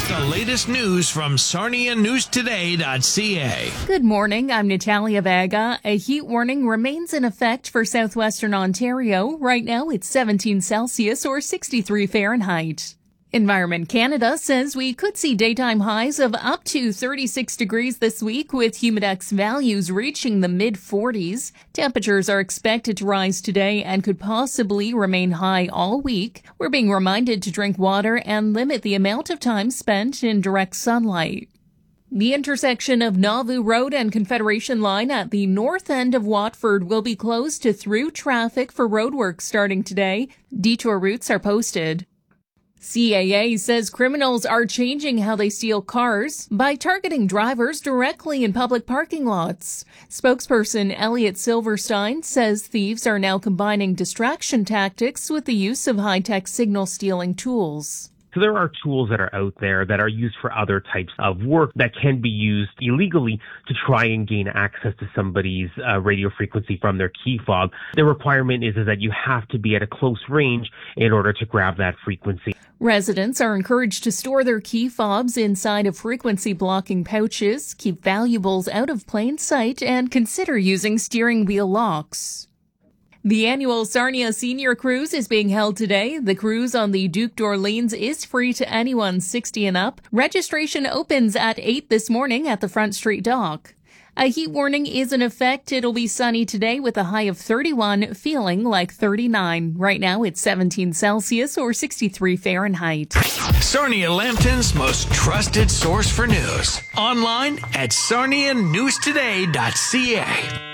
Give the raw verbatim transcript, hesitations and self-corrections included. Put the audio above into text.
the latest news from Sarnia News Today dot C A. Good morning, I'm Natalia Vega. A heat warning remains in effect for southwestern Ontario. Right now it's seventeen Celsius or sixty-three Fahrenheit. Environment Canada says we could see daytime highs of up to thirty-six degrees this week, with humidex values reaching the mid forties. Temperatures are expected to rise today and could possibly remain high all week. We're being reminded to drink water and limit the amount of time spent in direct sunlight. The intersection of Nauvoo Road and Confederation Line at the north end of Watford will be closed to through traffic for roadwork starting today. Detour routes are posted. C A A says criminals are changing how they steal cars by targeting drivers directly in public parking lots. Spokesperson Elliot Silverstein says thieves are now combining distraction tactics with the use of high-tech signal stealing tools. So there are tools that are out there that are used for other types of work that can be used illegally to try and gain access to somebody's uh, radio frequency from their key fob. The requirement is, is that you have to be at a close range in order to grab that frequency. Residents are encouraged to store their key fobs inside of frequency blocking pouches, keep valuables out of plain sight, and consider using steering wheel locks. The annual Sarnia Senior Cruise is being held today. The cruise on the Duke d'Orleans is free to anyone sixty and up. Registration opens at eight this morning at the Front Street dock. A heat warning is in effect. It'll be sunny today with a high of thirty-one, feeling like thirty-nine. Right now it's seventeen Celsius or sixty-three Fahrenheit. Sarnia Lambton's most trusted source for news. Online at Sarnia News Today dot C A.